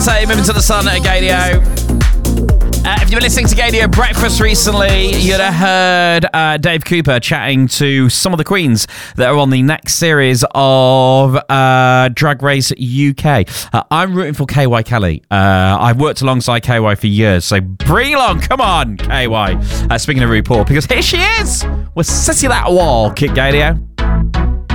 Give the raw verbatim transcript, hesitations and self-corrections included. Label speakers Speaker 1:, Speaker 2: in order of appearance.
Speaker 1: Say, moving to the sun at Gadio. Uh, if you've been listening to Gadio Breakfast recently, you'd have heard uh, Dave Cooper chatting to some of the queens that are on the next series of uh, Drag Race U K. Uh, I'm rooting for K Y Kelly. Uh, I've worked alongside K Y for years, so bring along, come on, K Y. Uh, speaking of RuPaul, because here she is with Sissy That Walk at Gadio.